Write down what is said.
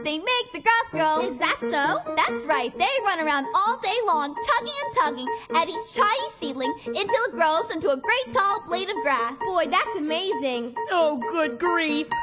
They make the grass grow. Is that so? That's right. They run around all day long, tugging and tugging at each tiny seedling until it grows into a great tall blade of grass. Boy, that's amazing. Oh, good grief.